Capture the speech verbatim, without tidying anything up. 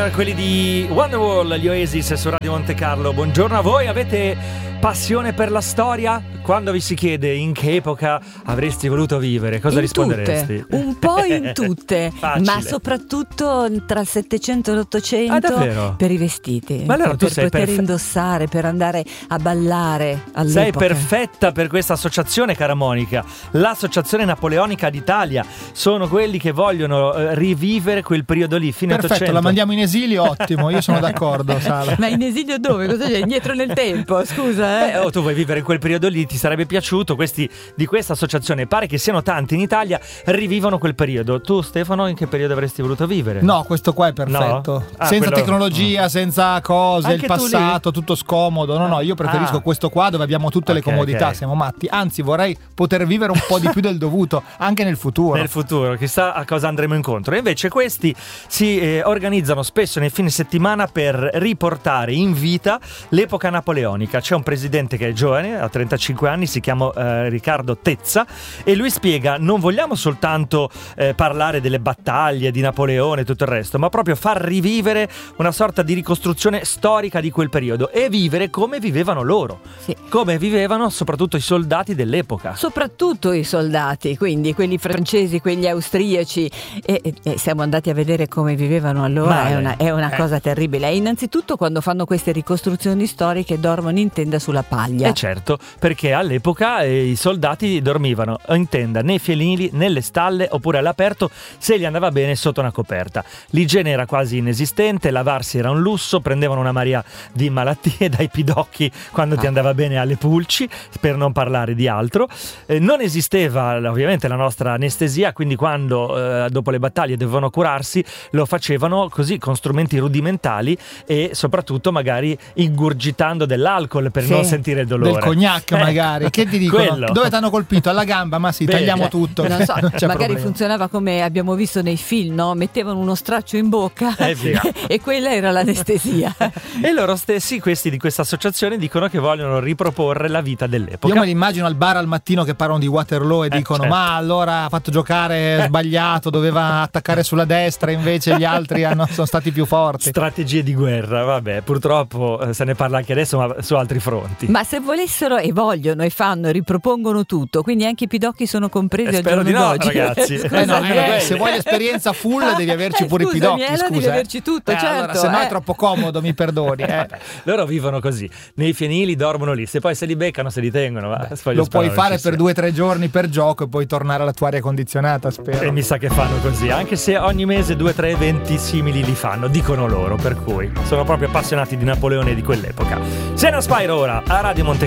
quelli di Wonderwall, gli Oasis su Radio Monte Carlo. Buongiorno a voi, avete passione per la storia? Quando vi si chiede in che epoca avresti voluto vivere, cosa in risponderesti? Tutte, un po' in tutte, ma soprattutto tra il Settecento e l'Ottocento. Ah, per i vestiti, ma allora tu per sei poter perfe- indossare, per andare a ballare all'epoca. Sei perfetta per questa associazione, cara Monica. L'Associazione Napoleonica d'Italia sono quelli che vogliono eh, rivivere quel periodo lì, fine Perfetto, ottocento. la mandiamo in esilio, ottimo, io sono d'accordo, Sala. Ma in esilio dove? Cosa c'è? Indietro nel tempo, scusa, eh? Eh, oh, tu vuoi vivere in quel periodo lì, ti sarebbe piaciuto. Questi di questa associazione, pare che siano tanti in Italia, rivivono quel periodo. Tu, Stefano, in che periodo avresti voluto vivere? No, questo qua è perfetto. No? Ah, senza quello... tecnologia, senza cose, Anche il passato, tutto scomodo. No, no, io preferisco ah. questo qua dove abbiamo tutte okay, le comodità, okay. siamo matti. Anzi, vorrei poter vivere un po' di più del dovuto, anche nel futuro. Nel futuro, chissà a cosa andremo incontro. E invece questi si eh, organizzano spesso nei fine settimana per riportare in vita l'epoca napoleonica. C'è un presidente che è giovane, ha trentacinque anni, si chiama eh, Riccardo Tezza, e lui spiega: non vogliamo soltanto eh, parlare delle battaglie di Napoleone e tutto il resto, ma proprio far rivivere una sorta di ricostruzione storica di quel periodo e vivere come vivevano loro, sì. come vivevano soprattutto i soldati dell'epoca. Soprattutto i soldati, quindi quelli francesi, quelli austriaci, e, e, e siamo andati a vedere come vivevano allora. Male. È una, è una eh. cosa terribile. E innanzitutto quando fanno queste ricostruzioni storiche dormono in tenda sulla paglia. Eh certo, perché all'epoca eh, i soldati dormivano in tenda, nei fienili, nelle stalle oppure all'aperto, se gli andava bene sotto una coperta. L'igiene era quasi inesistente, lavarsi era un lusso, prendevano una marea di malattie, dai pidocchi quando ti andava bene alle pulci, per non parlare di altro. Eh, non esisteva ovviamente la nostra anestesia, quindi quando eh, dopo le battaglie dovevano curarsi lo facevano così, con strumenti rudimentali e soprattutto magari ingurgitando dell'alcol per sì. non sentire il dolore. Del cognac magari, Eh, che ti dicono? quello. Dove ti hanno colpito? Alla gamba? Ma sì, Bene. tagliamo tutto. Non so, non c'è magari problema. funzionava come abbiamo visto nei film, no? Mettevano uno straccio in bocca Eh, via. e quella era l'anestesia. E loro stessi, questi di questa associazione, dicono che vogliono riproporre la vita dell'epoca. Io me li immagino al bar al mattino che parlano di Waterloo e Eh, dicono certo. ma allora ha fatto giocare sbagliato, doveva attaccare sulla destra, invece gli altri hanno, sono stati più forti. Strategie di guerra, vabbè, purtroppo eh, se ne parla anche adesso, ma su altri fronti. Ma se volessero e vogliono e fanno e ripropongono tutto, quindi anche i pidocchi sono compresi Eh, al spero giorno di no, d'oggi. ragazzi. Eh no, Scusami, eh, eh. se vuoi l'esperienza full devi averci Eh, pure scusami, i pidocchi, allora scusa. devi eh. averci tutto, Eh, certo, allora, se no eh. è troppo comodo, mi perdoni. Eh. Loro vivono così, nei fienili dormono lì, se poi se li beccano se li tengono. Va, Lo puoi fare per due o tre giorni per gioco e poi tornare alla tua aria condizionata, spero. E mi sa che fanno così, anche se ogni mese due o tre eventi simili li fanno, dicono loro, per cui sono proprio appassionati di Napoleone e di quell'epoca. Sena Spyro ora a Radio Monte